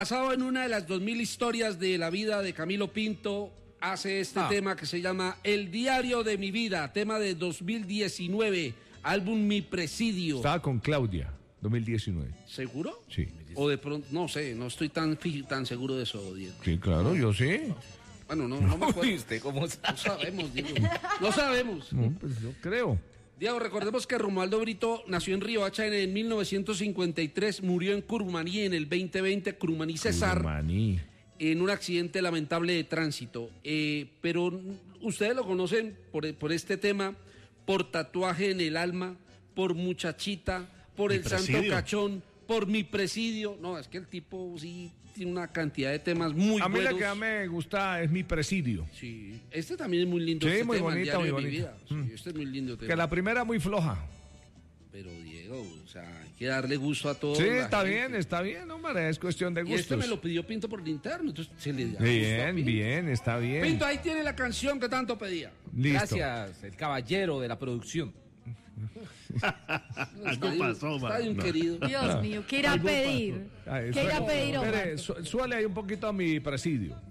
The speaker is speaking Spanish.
Basado en una de las 2000 historias de la vida de Camilo Pinto, hace este tema que se llama El Diario de mi Vida, tema de 2019, álbum Mi Presidio. Estaba con Claudia, 2019. ¿Seguro? Sí. O de pronto, no sé, no estoy tan seguro de eso, Diego. Sí, claro, yo sí. Bueno, no me acuerdo. ¿Y usted cómo sabe? No sabemos, Diego. No sabemos. No, pues yo creo. Diego, recordemos que Romualdo Brito nació en Riohacha en 1953, murió en Curumaní en el 2020, Curumaní Cesar, Curumaní. en un accidente lamentable de tránsito. Pero ustedes lo conocen por este tema, por Tatuaje en el Alma, por Muchachita, por El Santo Cachón, por Mi Presidio. No, es que el tipo sí tiene una cantidad de temas muy buenos. A mí la que más me gusta es Mi Presidio. Sí, este también es muy lindo. Sí, este muy tema, bonita, El Diario muy de mi bonita. Vida. Sí, este es muy lindo tema. Que la primera muy floja. Pero Diego, o sea, hay que darle gusto a todos. Sí, está bien, hombre, es cuestión de Y gustos. este me lo pidió Pinto por el interno, entonces se le da gusto a Bien, Pinto. bien, está bien. Pinto, ahí tiene la canción que tanto pedía. Listo. Gracias, el caballero de la producción. Algo pasó, está de un querido. Dios mío, ¿qué irá a pedir? ¿Qué irá a pedir, Omar? Espere, suele ahí un poquito a Mi Presidio.